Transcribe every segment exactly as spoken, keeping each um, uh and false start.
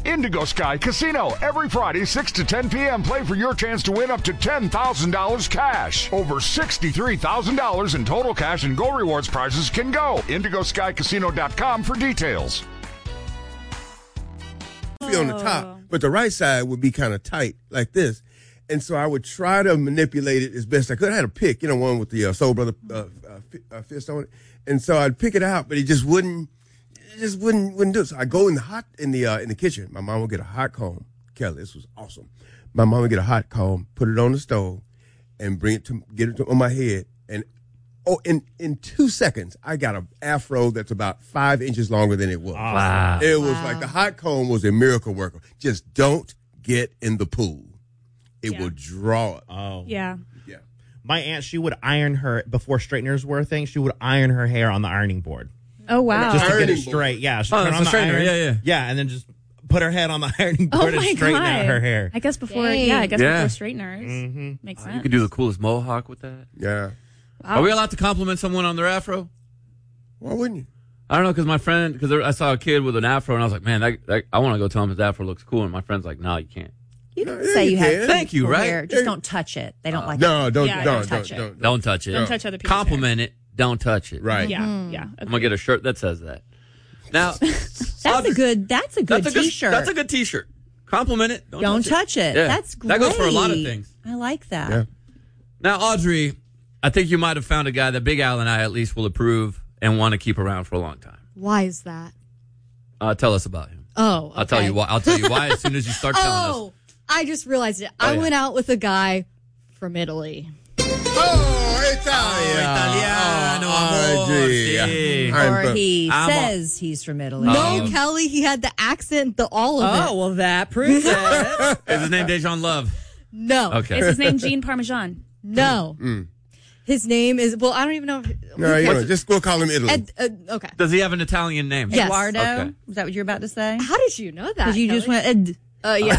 Indigo Sky Casino. Every Friday, six to ten p.m. Play for your chance to win up to ten thousand dollars cash. Over sixty-three thousand dollars in total cash and Go Rewards prizes can go. indigo sky casino dot com for details. Be on the top, but the right side would be kind of tight like this. And so I would try to manipulate it as best I could. I had a pick, you know, one with the uh, Soul Brother uh, uh, fist on it. And so I'd pick it out, but it just wouldn't, it just wouldn't, wouldn't do it. So I go in the hot, in the, uh, in the kitchen. My mom would get a hot comb. Kelly, this was awesome. My mom would get a hot comb, put it on the stove, and bring it to, get it to, on my head. And, oh, in, in two seconds, I got an afro that's about five inches longer than it was. Wow. It was Wow. like the hot comb was a miracle worker. Just don't get in the pool. It Yeah. will draw it. Oh. Yeah. Yeah. My aunt, she would iron her, before straighteners were a thing, she would iron her hair on the ironing board. Oh, wow. Just to get it Ironing straight. board. Yeah. She'd Oh, turn that's on a the straightener. iron. Yeah, yeah. Yeah, and then just put her head on the ironing Oh board and my straighten God. out her hair. I guess before, Dang. yeah, I guess Yeah. before straighteners. Mm-hmm. Makes Oh, sense. you could do the coolest mohawk with that. Yeah. Wow. Are we allowed to compliment someone on their afro? Why wouldn't you? I don't know, because my friend, because I saw a kid with an afro, and I was like, man, that, that, I want to go tell him his afro looks cool. And my friend's like, no, you can't. You No, can yeah, say you you can. have Thank you, cool right? hair. Just don't touch it. They don't like it. No, don't, Yeah, don't, don't don't, touch it. don't, Don't touch it. Don't touch other people's Compliment it. Don't touch it. Right. Yeah, Mm-hmm. yeah. I'm going to get a shirt that says that. Now, That's a good. That's a good that's a T-shirt. good, that's a good T-shirt. Compliment it. Don't, Don't touch, touch it. Yeah. That's great. That goes for a lot of things. I like that. Yeah. Now, Audrey, I think you might have found a guy that Big Al and I at least will approve and want to keep around for a long time. Why is that? Uh, tell us about him. Oh, okay. I'll tell you why. I'll tell you why as soon as you start telling us. Oh, I just realized it. Oh, I yeah. went out with a guy from Italy. Oh, Italia. Italiano, Oh, amore. Audrey. Sì. I'm Or from- he I'm a- says he's from Italy. No, Um, Kelly, he had the accent, the all of it. Oh, well, that proves it. Is his name Dejan Love? No, Okay. Is his name Jean Parmesan? no. His name is, well, I don't even know. If, No, you know, just go call him Italy. Ed, uh, okay. Does he have an Italian name? Yes. Eduardo? Okay. Is that what you're about to say? How did you know that? Because you just Kelly? went, Ed. Uh, yeah.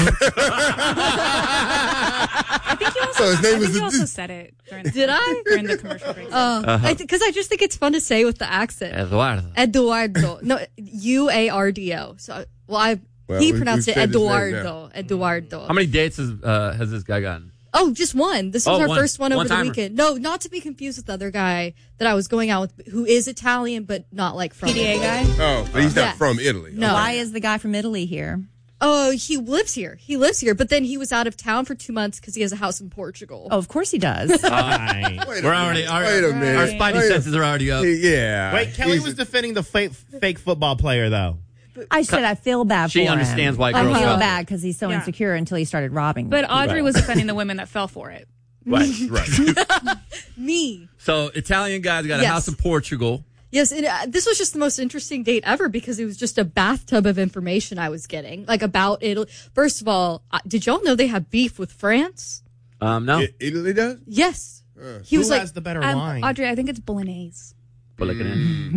I think you also, So his name I was think you a- also said it during the, Did I? during the commercial break. Uh, because I, just think it's fun to say with the accent. Eduardo. Eduardo. No, U A R D O. So, well, I Well, he we- pronounced we've it said his name Eduardo. Eduardo. How many dates has, uh, has this guy gotten? Oh, just one. This was Oh, our one. first one over the One-timer. weekend. No, not to be confused with the other guy that I was going out with, who is Italian, but not like from P D A Italy. guy? Oh, but he's not Yeah. from Italy. No. Why is the guy from Italy here? Oh, he lives here. He lives here, but then he was out of town for two months because he has a house in Portugal. Oh, of course he does. Fine. Wait a We're already, minute. our, Wait a minute. our spidey Wait a- senses are already up. Yeah. Wait, Kelly He's- was defending the fake, fake football player, though. I said I feel bad She for him. understands why I girls feel go. bad because he's so Yeah. insecure until he started robbing. But Audrey Right. was defending the women that fell for it. Right, right. Me. So, Italian guy's got a Yes. house in Portugal. Yes, it, uh, this was just the most interesting date ever because it was just a bathtub of information I was getting, like about Italy. First of all, uh, did y'all know they have beef with France? Um, no. I- Italy does? Yes. He Who was like, has the better Um, line? Audrey, I think it's bolognese. But look at him.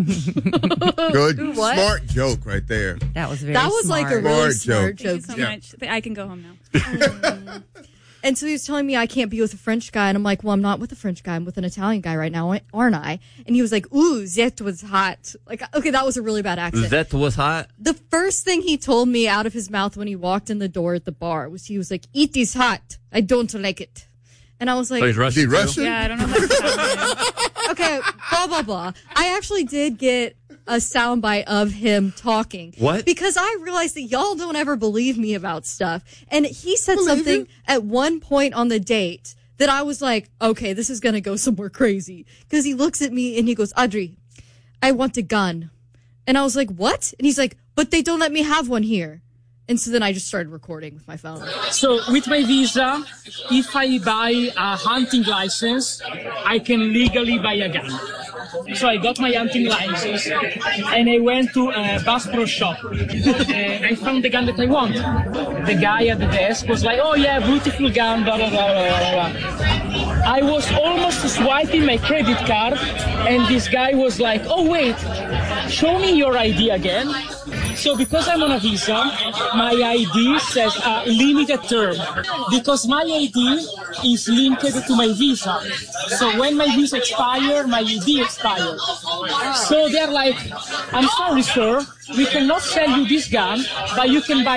Good. What? Smart joke right there. that was very that was like a smart. really Smart smart joke. joke. Thank you so Yeah. much. I can go home now. And so he was telling me I can't be with a French guy. And I'm like, well, I'm not with a French guy. I'm with an Italian guy right now, aren't I? And he was like, ooh, that was hot. Like, okay, that was a really bad accent. That was hot. The first thing he told me out of his mouth when he walked in the door at the bar was he was like, it is hot. I don't like it. And I was like, So he's Is he Russian. too? Russian? Yeah, I don't know if that's Italian. okay, blah, blah, blah. I actually did get a soundbite of him talking. What? Because I realized that y'all don't ever believe me about stuff. And he said Believe something you? at one point on the date that I was like, okay, this is going to go somewhere crazy. Because he looks at me and he goes, Audrey, I want a gun. And I was like, what? And he's like, but they don't let me have one here. And so then I just started recording with my phone. So with my visa, if I buy a hunting license, I can legally buy a gun. So I got my hunting license and I went to a Bass Pro shop. And I found the gun that I want. The guy at the desk was like, oh yeah, beautiful gun, blah, blah, blah, blah, blah, blah. I was almost swiping my credit card and this guy was like, oh wait, show me your I D again. So because I'm on a visa, my I D says a limited term because my I D is linked to my visa. So when my visa expires, my I D expires. So they're like, I'm sorry, sir, we cannot sell you this gun, but you can buy